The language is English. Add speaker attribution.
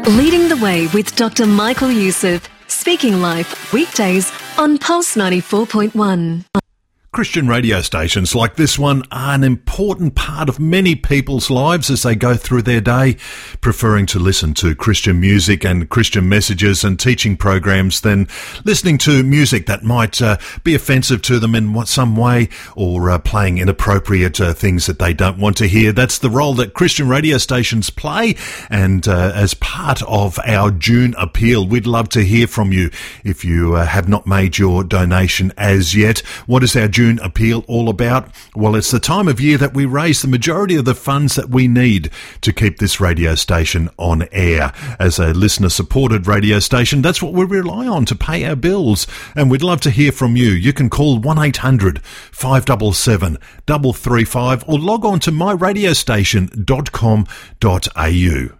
Speaker 1: Leading the Way with Dr. Michael Youssef. Speaking Life, weekdays on Pulse 94.1.
Speaker 2: Christian radio stations like this one are an important part of many people's lives as they go through their day, preferring to listen to Christian music and Christian messages and teaching programs than listening to music that might be offensive to them in some way, or playing inappropriate things that they don't want to hear. That's the role that Christian radio stations play, and as part of our June appeal, we'd love to hear from you. If you have not made your donation as yet, what is our June appeal all about? Well, it's the time of year that we raise the majority of the funds that we need to keep this radio station on air. As a listener-supported radio station, that's what we rely on to pay our bills, and we'd love to hear from you. You can call 1-800-577-335 or log on to myradiostation.com.au.